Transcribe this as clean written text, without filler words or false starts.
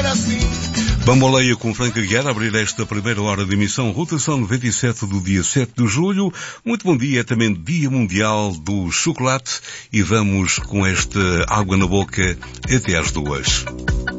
Bamboleia com Franca Guiar a abrir esta primeira hora de emissão, rotação 97 do dia 7 de julho. Muito bom dia, é também Dia Mundial do Chocolate e vamos com esta água na boca até às 2.